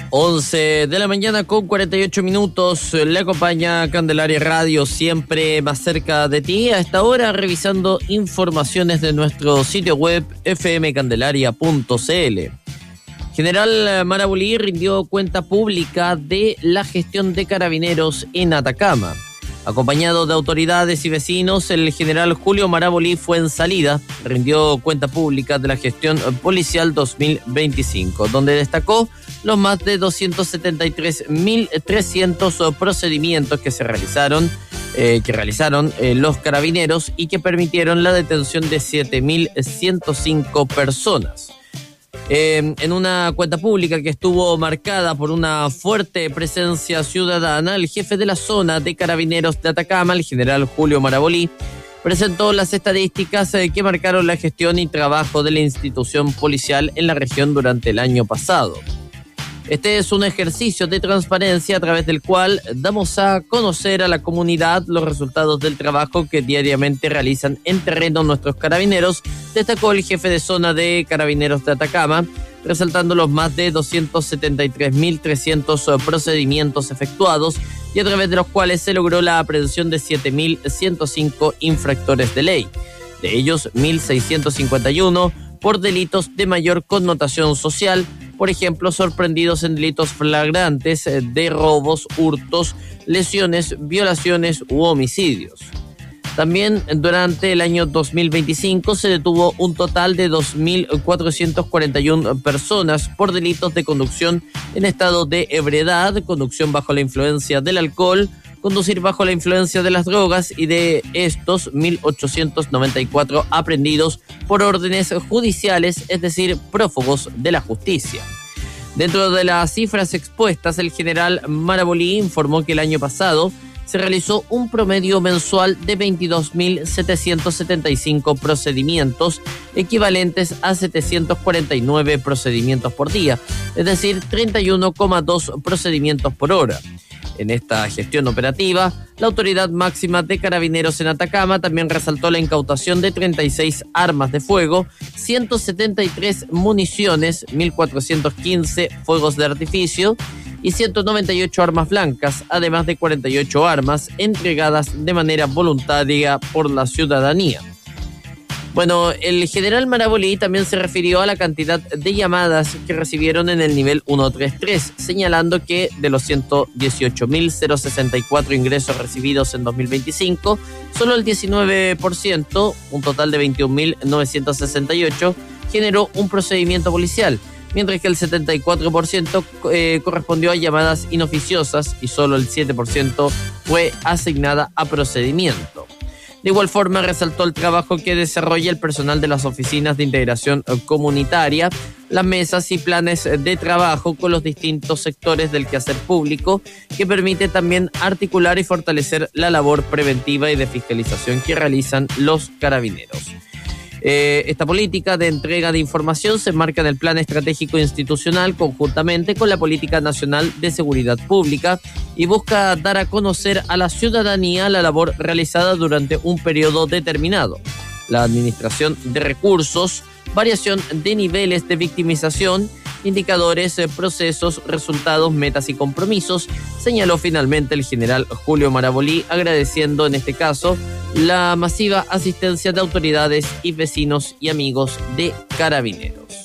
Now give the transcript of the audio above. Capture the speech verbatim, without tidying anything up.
once de la mañana con cuarenta y ocho minutos. Le acompaña Candelaria Radio, siempre más cerca de ti. A esta hora revisando informaciones de nuestro sitio web f m candelaria punto c l. General Marabulí rindió cuenta pública de la gestión de Carabineros en Atacama. Acompañado de autoridades y vecinos, el general Julio Marabulí fue en salida, rindió cuenta pública de la gestión policial dos mil veinticinco, donde destacó los más de doscientos setenta y tres mil trescientos procedimientos que se realizaron, eh, que realizaron eh, los carabineros y que permitieron la detención de siete mil ciento cinco personas. Eh, en una cuenta pública que estuvo marcada por una fuerte presencia ciudadana, el jefe de la zona de Carabineros de Atacama, el general Julio Marabulí, presentó las estadísticas eh, que marcaron la gestión y trabajo de la institución policial en la región durante el año pasado. Este es un ejercicio de transparencia a través del cual damos a conocer a la comunidad los resultados del trabajo que diariamente realizan en terreno nuestros carabineros, destacó el jefe de zona de Carabineros de Atacama, resaltando los más de doscientos setenta y tres mil trescientos procedimientos efectuados y a través de los cuales se logró la aprehensión de siete mil ciento cinco infractores de ley. De ellos, mil seiscientos cincuenta y uno por delitos de mayor connotación social, por ejemplo, sorprendidos en delitos flagrantes de robos, hurtos, lesiones, violaciones u homicidios. También durante el año dos mil veinticinco se detuvo un total de dos mil cuatrocientas cuarenta y una personas por delitos de conducción en estado de ebriedad, conducción bajo la influencia del alcohol, conducir bajo la influencia de las drogas, y de estos mil ochocientos noventa y cuatro aprehendidos por órdenes judiciales, es decir, prófugos de la justicia. Dentro de las cifras expuestas, el general Marabulí informó que el año pasado se realizó un promedio mensual de veintidós mil setecientos setenta y cinco procedimientos, equivalentes a setecientos cuarenta y nueve procedimientos por día, es decir, treinta y uno coma dos procedimientos por hora. En esta gestión operativa, la autoridad máxima de Carabineros en Atacama también resaltó la incautación de treinta y seis armas de fuego, ciento setenta y tres municiones, mil cuatrocientos quince fuegos de artificio y ciento noventa y ocho armas blancas, además de cuarenta y ocho armas entregadas de manera voluntaria por la ciudadanía. Bueno, el general Marabulí también se refirió a la cantidad de llamadas que recibieron en el nivel ciento treinta y tres, señalando que de los ciento dieciocho mil sesenta y cuatro ingresos recibidos en dos mil veinticinco, solo el diecinueve por ciento, un total de veintiún mil novecientos sesenta y ocho, generó un procedimiento policial, mientras que el setenta y cuatro por ciento eh, correspondió a llamadas inoficiosas y solo el siete por ciento fue asignada a procedimiento. De igual forma, resaltó el trabajo que desarrolla el personal de las oficinas de integración comunitaria, las mesas y planes de trabajo con los distintos sectores del quehacer público, que permite también articular y fortalecer la labor preventiva y de fiscalización que realizan los carabineros. Eh, esta política de entrega de información se enmarca en el Plan Estratégico Institucional conjuntamente con la Política Nacional de Seguridad Pública y busca dar a conocer a la ciudadanía la labor realizada durante un periodo determinado, la administración de recursos, variación de niveles de victimización, indicadores, procesos, resultados, metas y compromisos, señaló finalmente el general Julio Marabulí, agradeciendo en este caso la masiva asistencia de autoridades y vecinos y amigos de Carabineros.